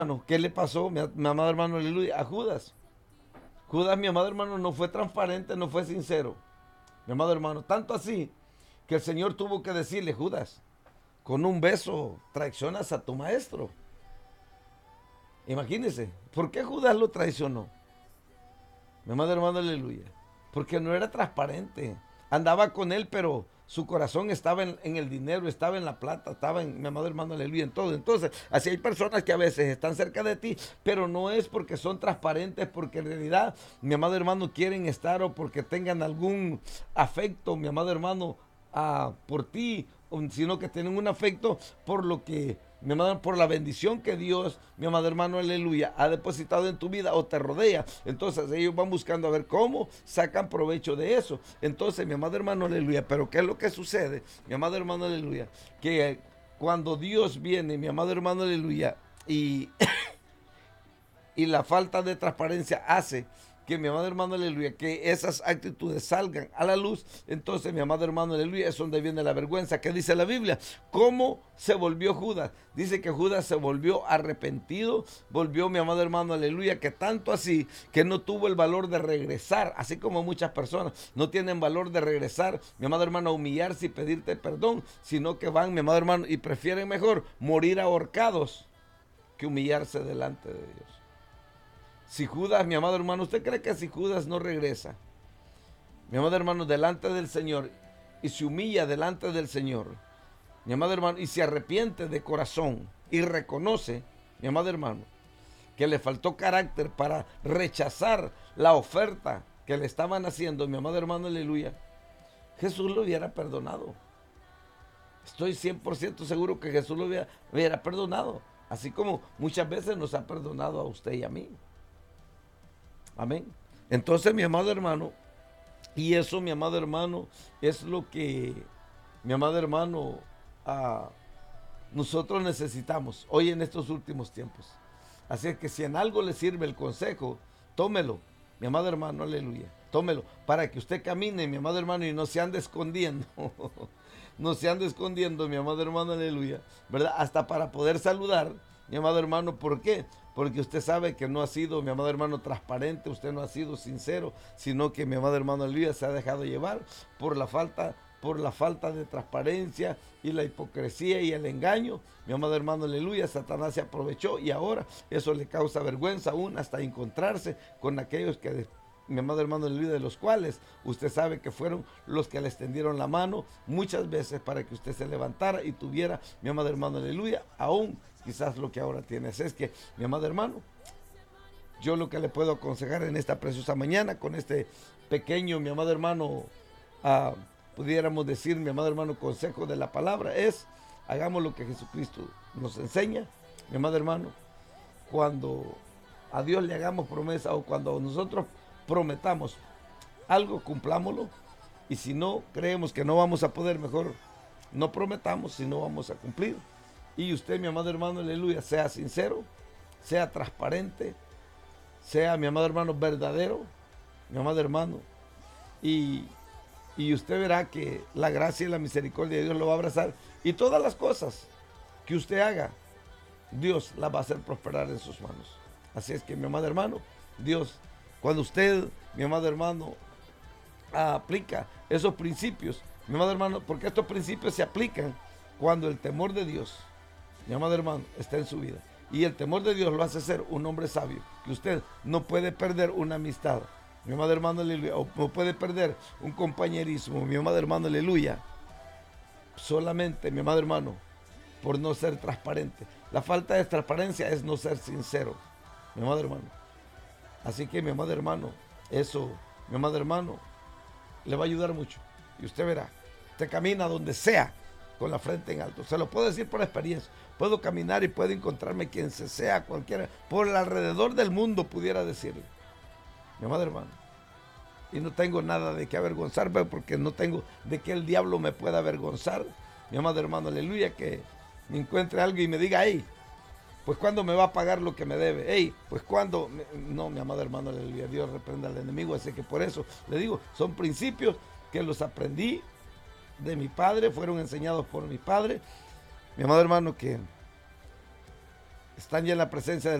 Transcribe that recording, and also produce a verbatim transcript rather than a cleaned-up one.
hermano, ¿qué le pasó, mi, mi amado hermano, aleluya, a Judas? Judas, mi amado hermano, no fue transparente, no fue sincero. Mi amado hermano, tanto así que el Señor tuvo que decirle, Judas, con un beso traicionas a tu maestro. Imagínese, ¿por qué Judas lo traicionó? Mi amado hermano, aleluya. Porque no era transparente. Andaba con él, pero su corazón estaba en, en el dinero, estaba en la plata, estaba en, mi amado hermano, aleluya, en todo. Entonces, así hay personas que a veces están cerca de ti, pero no es porque son transparentes, porque en realidad, mi amado hermano, quieren estar o porque tengan algún afecto, mi amado hermano, ah, por ti, sino que tienen un afecto por lo que, mi amado, por la bendición que Dios, mi amado hermano, aleluya, ha depositado en tu vida o te rodea. Entonces ellos van buscando a ver cómo sacan provecho de eso. Entonces, mi amado hermano, aleluya, pero ¿qué es lo que sucede? Mi amado hermano, aleluya, que cuando Dios viene, mi amado hermano, aleluya, y y la falta de transparencia hace que, mi amado hermano, aleluya, que esas actitudes salgan a la luz. Entonces, mi amado hermano, aleluya, es donde viene la vergüenza. ¿Qué dice la Biblia? ¿Cómo se volvió Judas? Dice que Judas se volvió arrepentido, volvió, mi amado hermano, aleluya, que tanto así que no tuvo el valor de regresar, así como muchas personas no tienen valor de regresar, mi amado hermano, a humillarse y pedirte perdón, sino que van, mi amado hermano, y prefieren mejor morir ahorcados que humillarse delante de Dios. Si Judas, mi amado hermano, ¿usted cree que si Judas no regresa, mi amado hermano, delante del Señor y se humilla delante del Señor, mi amado hermano, y se arrepiente de corazón y reconoce, mi amado hermano, que le faltó carácter para rechazar la oferta que le estaban haciendo, mi amado hermano, aleluya, Jesús lo hubiera perdonado? Estoy cien por ciento seguro que Jesús lo hubiera, hubiera perdonado, así como muchas veces nos ha perdonado a usted y a mí. Amén. Entonces, mi amado hermano, y eso, mi amado hermano, es lo que, mi amado hermano, ah, nosotros necesitamos hoy en estos últimos tiempos. Así es que si en algo le sirve el consejo, tómelo, mi amado hermano, aleluya. Tómelo para que usted camine, mi amado hermano, y no se ande escondiendo. No se ande escondiendo, mi amado hermano, aleluya. ¿Verdad? Hasta para poder saludar, mi amado hermano, ¿por qué? Porque usted sabe que no ha sido, mi amado hermano, transparente, usted no ha sido sincero, sino que, mi amado hermano, aleluya, se ha dejado llevar por la falta, por la falta de transparencia y la hipocresía y el engaño. Mi amado hermano, aleluya, Satanás se aprovechó y ahora eso le causa vergüenza aún hasta encontrarse con aquellos que, mi amado hermano, aleluya, de los cuales usted sabe que fueron los que le extendieron la mano muchas veces para que usted se levantara y tuviera, mi amado hermano, aleluya, aún quizás lo que ahora tienes. Es que, mi amado hermano, yo lo que le puedo aconsejar en esta preciosa mañana con este pequeño, mi amado hermano, uh, pudiéramos decir, mi amado hermano, consejo de la palabra es, hagamos lo que Jesucristo nos enseña, mi amado hermano, cuando a Dios le hagamos promesa o cuando nosotros prometamos algo, cumplámoslo, y si no creemos que no vamos a poder, mejor no prometamos si no vamos a cumplir. Y usted, mi amado hermano, aleluya, sea sincero, sea transparente, sea, mi amado hermano, verdadero, mi amado hermano, y, y usted verá que la gracia y la misericordia de Dios lo va a abrazar, y todas las cosas que usted haga, Dios las va a hacer prosperar en sus manos. Así es que, mi amado hermano, Dios, cuando usted, mi amado hermano, aplica esos principios, mi amado hermano, porque estos principios se aplican cuando el temor de Dios, mi amado hermano, está en su vida. Y el temor de Dios lo hace ser un hombre sabio, que usted no puede perder una amistad, mi amado hermano, aleluya, o no puede perder un compañerismo, mi amado hermano, aleluya, solamente, mi amado hermano, por no ser transparente. La falta de transparencia es no ser sincero, mi amado hermano. Así que, mi amado hermano, eso, mi amado hermano, le va a ayudar mucho. Y usted verá, usted camina donde sea con la frente en alto. Se lo puedo decir por experiencia. Puedo caminar y puedo encontrarme quien se sea, cualquiera, por el alrededor del mundo pudiera decirle. Mi amado hermano. Y no tengo nada de qué avergonzarme porque no tengo de qué el diablo me pueda avergonzar. Mi amado hermano, aleluya, que me encuentre algo y me diga, hey, pues cuándo me va a pagar lo que me debe, hey, pues cuándo, no, mi amado hermano, aleluya, Dios reprenda al enemigo, así que por eso le digo, son principios que los aprendí de mi padre, fueron enseñados por mi padre, mi amado hermano, que están ya en la presencia del